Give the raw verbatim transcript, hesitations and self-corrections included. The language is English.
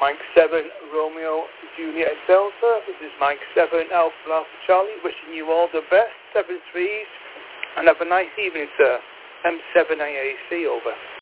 Mike seven, Romeo, Juliet Delta. This is Mike seven, Alpha Alpha Charlie, wishing you all the best, seven threes, and have a nice evening, sir. M seven A A C, over.